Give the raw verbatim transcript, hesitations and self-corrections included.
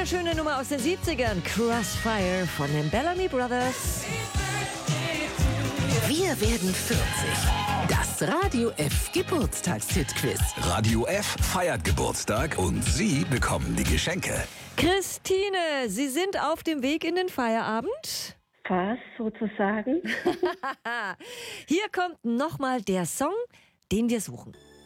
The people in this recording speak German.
wunderschöne Nummer aus den siebzigern. Crossfire von den Bellamy Brothers. Wir werden vierzig. Das Radio F Geburtstagshit-Quiz. Radio F feiert Geburtstag und Sie bekommen die Geschenke. Christine, Sie sind auf dem Weg in den Feierabend? Fast sozusagen. Hier kommt nochmal der Song, den wir suchen.